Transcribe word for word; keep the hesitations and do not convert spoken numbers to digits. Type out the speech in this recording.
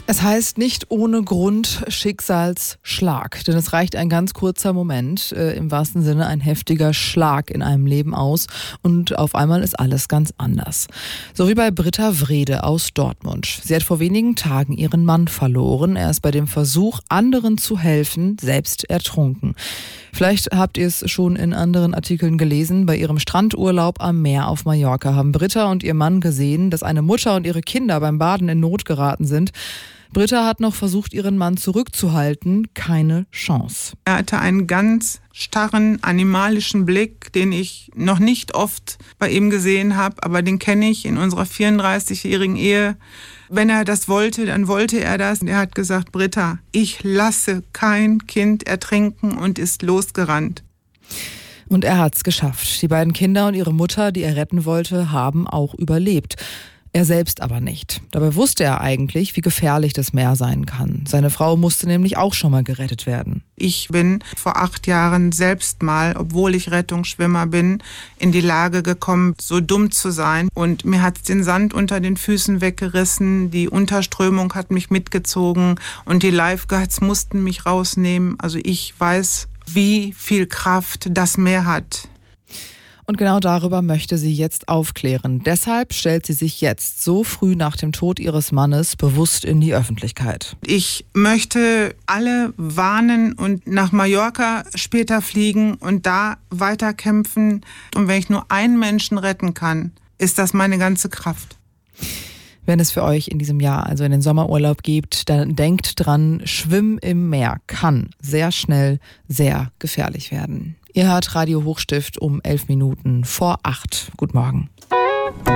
Es heißt nicht ohne Grund Schicksalsschlag, denn es reicht ein ganz kurzer Moment, äh, im wahrsten Sinne ein heftiger Schlag in einem Leben aus und auf einmal ist alles ganz anders. So wie bei Britta Wrede aus Dortmund. Sie hat vor wenigen Tagen ihren Mann verloren. Er ist bei dem Versuch, anderen zu helfen, selbst ertrunken. Vielleicht habt ihr es schon in anderen Artikeln gelesen. Bei ihrem Strandurlaub am Meer auf Mallorca haben Britta und ihr Mann gesehen, dass eine Mutter und ihre Kinder beim Baden in Not geraten sind. Britta hat noch versucht, ihren Mann zurückzuhalten. Keine Chance. Er hatte einen ganz starren, animalischen Blick, den ich noch nicht oft bei ihm gesehen habe, aber den kenne ich in unserer vierunddreißigjährigen Ehe. Wenn er das wollte, dann wollte er das. Er hat gesagt, Britta, ich lasse kein Kind ertrinken und ist losgerannt. Und er hat's geschafft. Die beiden Kinder und ihre Mutter, die er retten wollte, haben auch überlebt. Er selbst aber nicht. Dabei wusste er eigentlich, wie gefährlich das Meer sein kann. Seine Frau musste nämlich auch schon mal gerettet werden. Ich bin vor acht Jahren selbst mal, obwohl ich Rettungsschwimmer bin, in die Lage gekommen, so dumm zu sein. Und mir hat's den Sand unter den Füßen weggerissen, die Unterströmung hat mich mitgezogen und die Lifeguards mussten mich rausnehmen. Also ich weiß, wie viel Kraft das Meer hat. Und genau darüber möchte sie jetzt aufklären. Deshalb stellt sie sich jetzt so früh nach dem Tod ihres Mannes bewusst in die Öffentlichkeit. Ich möchte alle warnen und nach Mallorca später fliegen und da weiterkämpfen. Und wenn ich nur einen Menschen retten kann, ist das meine ganze Kraft. Wenn es für euch in diesem Jahr also in den Sommerurlaub geht, dann denkt dran, Schwimmen im Meer kann sehr schnell sehr gefährlich werden. Ihr hört Radio Hochstift um elf Minuten vor acht. Guten Morgen.